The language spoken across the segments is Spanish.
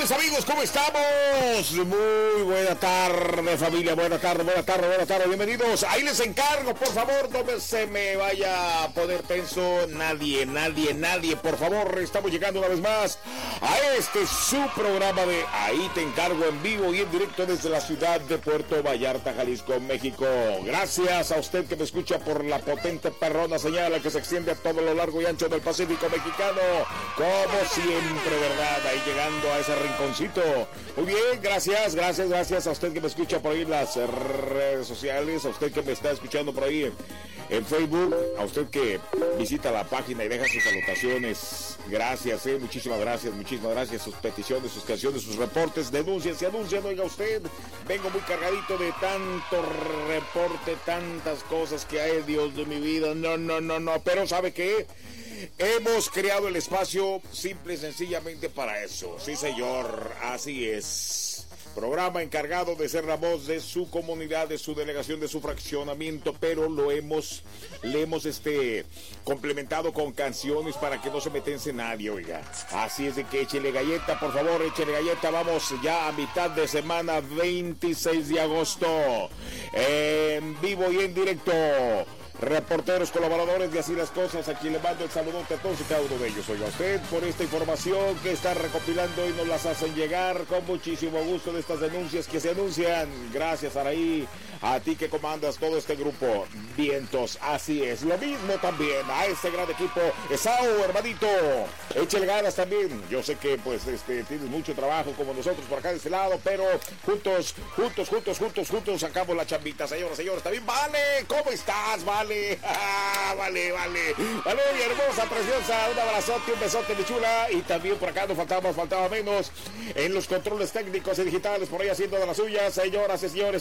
tardes, amigos, ¿cómo estamos? Muy buena tarde, familia, buena tarde. Bienvenidos. Ahí les encargo, por favor, no se me vaya a poner tenso nadie. Por favor, estamos llegando una vez más a este su programa de Ahí te encargo, en vivo y en directo desde la ciudad de Puerto Vallarta, Jalisco, México. Gracias a usted que me escucha por la potente perrona señal que se extiende a todo lo largo y ancho del Pacífico mexicano. Como siempre, ¿verdad? Ahí llegando a ese rinconcito. Muy bien, gracias a usted que me escucha por ahí en las redes sociales, a usted que me está escuchando por ahí en Facebook, a usted que visita la página y deja sus salutaciones. Gracias, muchísimas gracias, sus peticiones, sus canciones, sus reportes, denuncias, oiga usted, vengo muy cargadito de tanto reporte, tantas cosas que hay, Dios de mi vida, no, pero ¿sabe qué? Hemos creado el espacio simple y sencillamente para eso. Sí, señor, así es. Programa encargado de ser la voz de su comunidad, de su delegación, de su fraccionamiento, pero le hemos complementado con canciones para que no se metense nadie, oiga. Así es de que échele galleta, por favor, échele galleta. Vamos ya a mitad de semana, 26 de agosto, en vivo y en directo. Reporteros, colaboradores de Así las Cosas, aquí le mando el saludote a todos y cada uno de ellos. Oiga usted, por esta información que está recopilando y nos las hacen llegar con muchísimo gusto de estas denuncias que se anuncian. Gracias, Araí, a ti que comandas todo este grupo. Vientos, así es. Lo mismo también a este gran equipo. Esau, hermanito, échale ganas también. Yo sé que pues tienes mucho trabajo como nosotros por acá de este lado, pero juntos sacamos la chambita, señoras, señores. También Vale, ¿cómo estás? Vale, vale, mi hermosa, preciosa, un abrazote, un besote, mi chula. Y también por acá no faltaba menos en los controles técnicos y digitales, por ahí haciendo de las suyas, señoras y señores,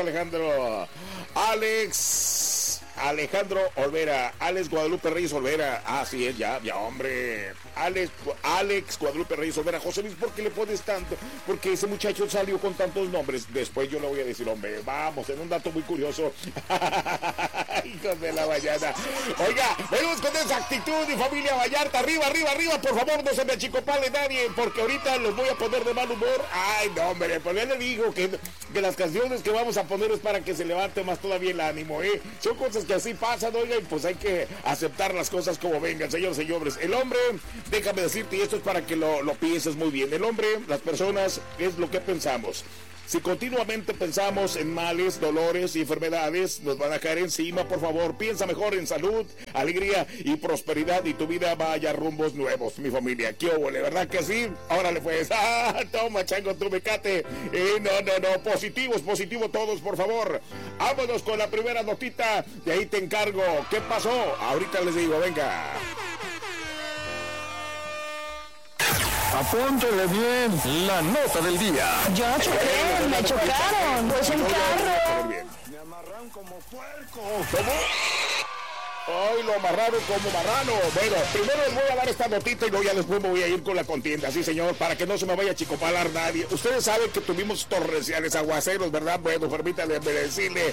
Alejandro Olvera, Alex Guadalupe Reyes Olvera, así es, ya, hombre, Alex Guadalupe Reyes Olvera. José Luis, ¿por qué le pones tanto? Porque ese muchacho salió con tantos nombres, después yo le voy a decir, hombre, vamos, en un dato muy curioso, hijos de la mañana. Oiga, venimos con esa actitud y familia Vallarta, arriba, por favor, no se me achicopale nadie, porque ahorita los voy a poner de mal humor. Ay, no, hombre, pues ya le digo que las canciones que vamos a poner es para que se levante más todavía el ánimo, son cosas que así pasan, oiga, y pues hay que aceptar las cosas como vengan, señores. El hombre, déjame decirte, y esto es para que lo pienses muy bien, el hombre, las personas, es lo que pensamos. Si continuamente pensamos en males, dolores y enfermedades, nos van a caer encima. Por favor, piensa mejor en salud, alegría y prosperidad, y tu vida vaya a rumbos nuevos, mi familia. ¿Qué óvole, verdad que sí? Órale pues, toma chango tu mecate. No, positivo todos, por favor. Vámonos con la primera notita, de Ahí te encargo. ¿Qué pasó? Ahorita les digo, venga. Apúntele bien la nota del día. Yo no choqué, me chocaron, pues en carro. Me amarran como puerco. ¿Cómo? Hoy lo amarraron como marrano. Bueno, primero les voy a dar esta notita y luego ya después me voy a ir con la contienda, sí señor, para que no se me vaya a chicopalar nadie. Ustedes saben que tuvimos torrenciales aguaceros, ¿verdad? Bueno, permítame decirle,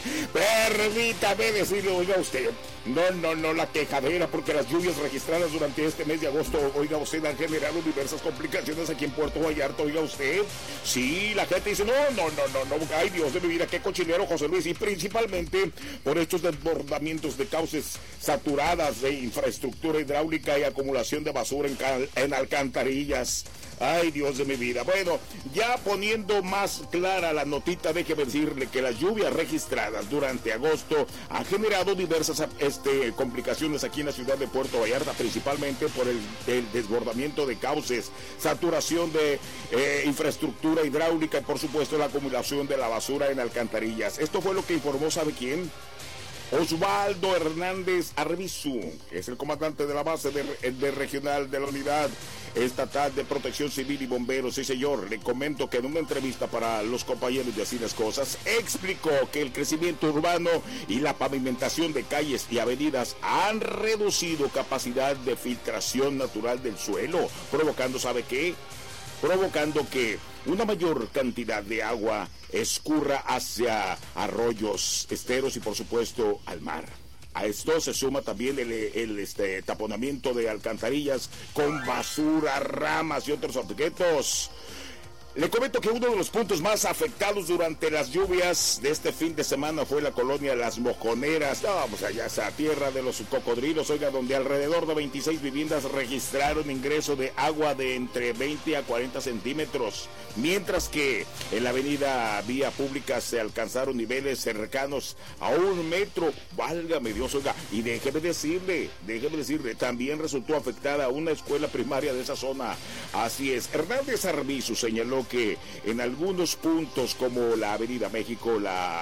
oiga usted, no la quejadera, porque las lluvias registradas durante este mes de agosto, oiga usted, han generado diversas complicaciones aquí en Puerto Vallarta, oiga usted. Sí, la gente dice, no, ay Dios de mi vida, qué cochinero, José Luis, y principalmente por estos desbordamientos de cauces saturadas de infraestructura hidráulica y acumulación de basura en alcantarillas. Ay, Dios de mi vida. Bueno, ya poniendo más clara la notita, déjeme decirle que las lluvias registradas durante agosto han generado diversas complicaciones aquí en la ciudad de Puerto Vallarta, principalmente por el desbordamiento de cauces, saturación de infraestructura hidráulica y por supuesto la acumulación de la basura en alcantarillas. Esto fue lo que informó, ¿sabe quién? Osvaldo Hernández Arbizu, que es el comandante de la base de regional de la Unidad Estatal de Protección Civil y Bomberos. Sí, señor, le comento que en una entrevista para los compañeros de Así las Cosas, explicó que el crecimiento urbano y la pavimentación de calles y avenidas han reducido capacidad de filtración natural del suelo, provocando, ¿sabe qué? Provocando que una mayor cantidad de agua escurra hacia arroyos, esteros y por supuesto al mar. A esto se suma también el taponamiento de alcantarillas con basura, ramas y otros objetos. Le comento que uno de los puntos más afectados durante las lluvias de este fin de semana fue la colonia Las Mojoneras. Vamos allá, esa tierra de los cocodrilos, oiga, donde alrededor de 26 viviendas registraron ingreso de agua de entre 20 a 40 centímetros, mientras que en la avenida Vía Pública se alcanzaron niveles cercanos a 1 metro. Válgame Dios, oiga, y déjeme decirle, también resultó afectada una escuela primaria de esa zona. Así es, Hernández Arbizu señaló que en algunos puntos como la Avenida México,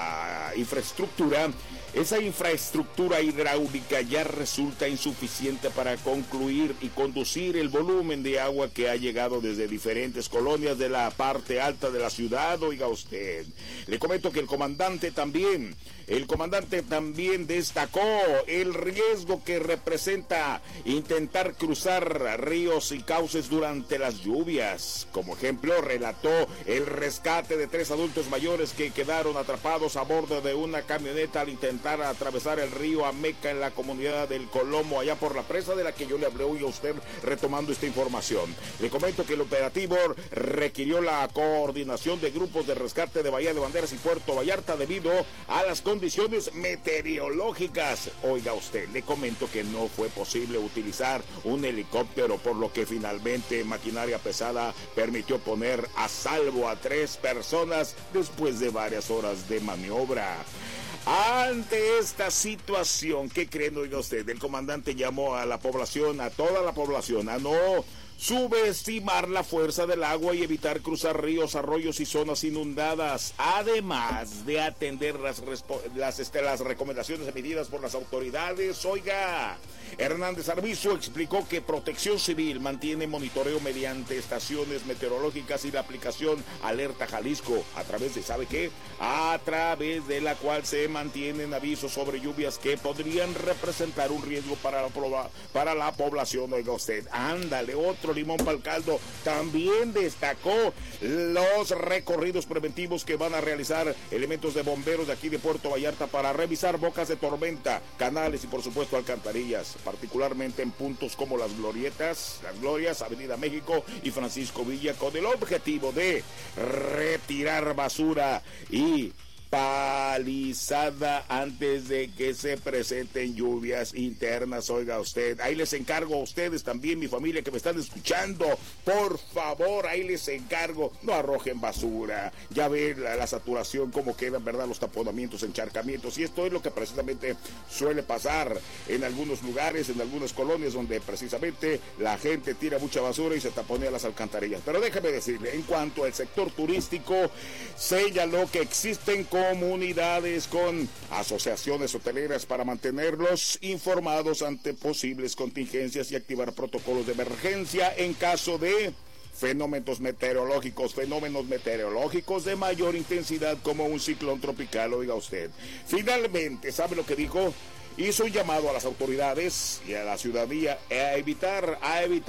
esa infraestructura hidráulica ya resulta insuficiente para concluir y conducir el volumen de agua que ha llegado desde diferentes colonias de la parte alta de la ciudad. Oiga usted, le comento que el comandante también destacó el riesgo que representa intentar cruzar ríos y cauces durante las lluvias. Como ejemplo, relató el rescate de 3 adultos mayores que quedaron atrapados a bordo de una camioneta al intentar atravesar el río Ameca en la comunidad del Colomo, allá por la presa de la que yo le hablé hoy a usted, retomando esta información. Le comento que el operativo requirió la coordinación de grupos de rescate de Bahía de Banderas y Puerto Vallarta debido a las condiciones meteorológicas. Oiga usted, le comento que no fue posible utilizar un helicóptero, por lo que finalmente maquinaria pesada permitió poner a salvo a 3 personas después de varias horas de maniobra. Ante esta situación, ¿qué creen, oiga usted? El comandante llamó a la población, a toda la población, a no subestimar la fuerza del agua y evitar cruzar ríos, arroyos y zonas inundadas, además de atender las recomendaciones emitidas por las autoridades. Oiga, Hernández Arbizu explicó que Protección Civil mantiene monitoreo mediante estaciones meteorológicas y la aplicación Alerta Jalisco, a través de, ¿sabe qué? A través de la cual se mantienen avisos sobre lluvias que podrían representar un riesgo para la población. Oiga usted, ándale, otro limón para el caldo. También destacó los recorridos preventivos que van a realizar elementos de bomberos de aquí de Puerto Vallarta para revisar bocas de tormenta, canales y por supuesto alcantarillas, particularmente en puntos como Las Glorias, Avenida México y Francisco Villa, con el objetivo de retirar basura y palizada antes de que se presenten lluvias internas. Oiga usted, ahí les encargo a ustedes también, mi familia que me están escuchando, por favor, ahí les encargo, no arrojen basura. Ya ven la saturación, cómo quedan, ¿verdad? Los taponamientos, encharcamientos, y esto es lo que precisamente suele pasar en algunos lugares, en algunas colonias donde precisamente la gente tira mucha basura y se taponea las alcantarillas. Pero déjeme decirle, en cuanto al sector turístico, señaló que existen comunidades con asociaciones hoteleras para mantenerlos informados ante posibles contingencias y activar protocolos de emergencia en caso de fenómenos meteorológicos de mayor intensidad como un ciclón tropical. Oiga usted, finalmente, ¿sabe lo que dijo? Hizo un llamado a las autoridades y a la ciudadanía a evitar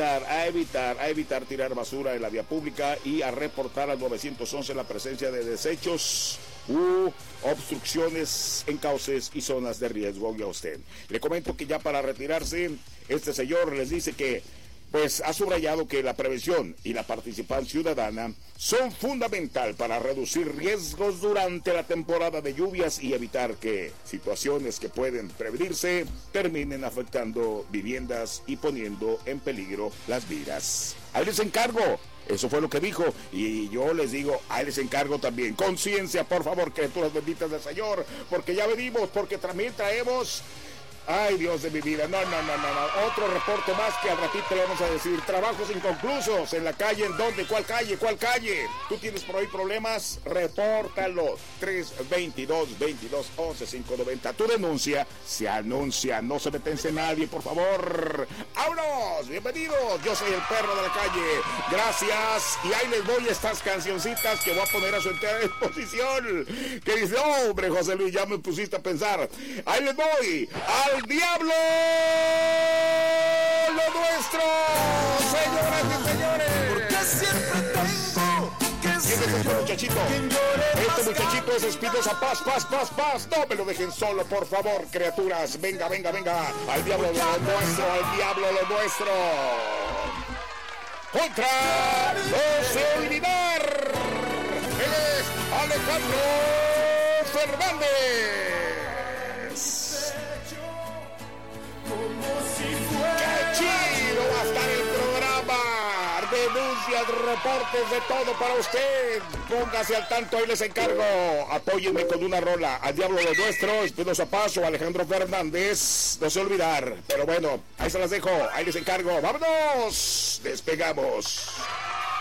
tirar basura en la vía pública y a reportar al 911 la presencia de desechos u obstrucciones en cauces y zonas de riesgo. Oiga usted, le comento que ya para retirarse, este señor les dice que pues ha subrayado que la prevención y la participación ciudadana son fundamental para reducir riesgos durante la temporada de lluvias y evitar que situaciones que pueden prevenirse terminen afectando viviendas y poniendo en peligro las vidas. Ahí les encargo. Eso fue lo que dijo, y yo les digo, ahí les encargo también. Conciencia, por favor, criaturas benditas del Señor, porque ya venimos, porque también traemos... Ay, Dios de mi vida, no. Otro reporte más que al ratito le vamos a decir. Trabajos inconclusos en la calle. ¿En dónde? ¿Cuál calle? ¿Tú tienes por ahí problemas? Repórtalo. 322-22-11-590. Tu denuncia se anuncia. No se detense nadie, por favor. ¡Vámonos! Bienvenidos. Yo soy el perro de la calle. Gracias. Y ahí les voy estas cancioncitas que voy a poner a su entera disposición. Que dice, hombre, José Luis, ya me pusiste a pensar. Ahí les voy. ¡Al diablo lo nuestro! Señoras y señores, Porque siempre tengo que ¿quién es este muchachito? Este muchachito es Espinosa. Paz. No me lo dejen solo, por favor, criaturas. Venga. Al diablo lo nuestro. Contra los Eliminar. Alejandro Fernández. ¡Qué chido va a estar el programa! Denuncias, reportes, de todo para usted. Póngase al tanto, ahí les encargo. Apóyenme con una rola. Al diablo lo nuestro, Espinosa Paso, Alejandro Fernández. No se olvidar. Pero bueno, ahí se las dejo. Ahí les encargo. ¡Vámonos! Despegamos.